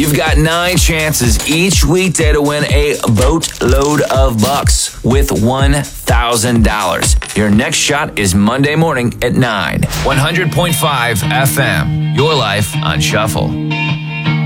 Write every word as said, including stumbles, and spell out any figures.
You've got nine chances each weekday to win a boatload of bucks with one thousand dollars. Your next shot is Monday morning at nine. one hundred point five F M. Your life on Shuffle.